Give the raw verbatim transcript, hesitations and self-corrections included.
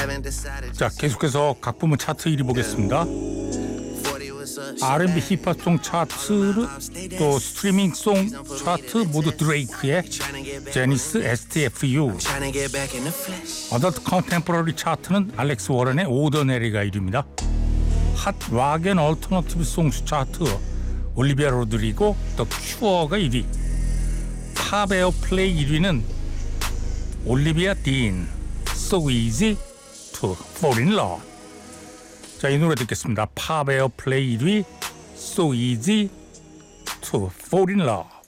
자, 계속해서 각 부문 차트 일 위 보겠습니다. 알 앤 비 힙합송 차트, 또 스트리밍송 차트 모두 드레이크의 제니스 에스 티 에프 유. 어덜트 컨템포러리 차트는 알렉스 워런의 오더네리가 일 위입니다. 핫 락 앤 얼터너티브 송스 차트 올리비아 로드리고 더 큐어가 일 위. 팝 에어플레이 일 위는 올리비아 딘 So Easy to Fall in Love. 자, 이 노래 듣겠습니다. 팝 에어플레이 일 위 So Easy to Fall in Love.